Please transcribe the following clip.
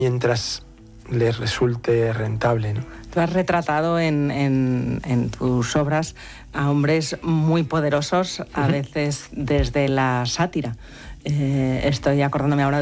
mientras les resulte rentable, ¿no? Tú has retratado en tus obras a hombres muy poderosos, a veces desde la sátira. Estoy acordándome ahora